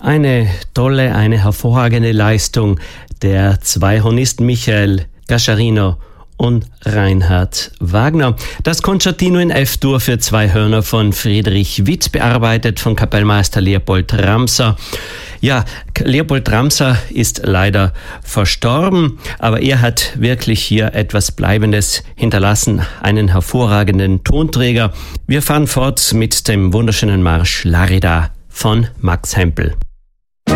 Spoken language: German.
Eine tolle, eine hervorragende Leistung der zwei Hornisten Michael Gascarino und Reinhard Wagner. Das Concertino in F-Dur für zwei Hörner von Friedrich Witt, bearbeitet von Kapellmeister Leopold Ramser. Ja, Leopold Ramser ist leider verstorben, aber er hat wirklich hier etwas Bleibendes hinterlassen, einen hervorragenden Tonträger. Wir fahren fort mit dem wunderschönen Marsch Larida von Max Hempel.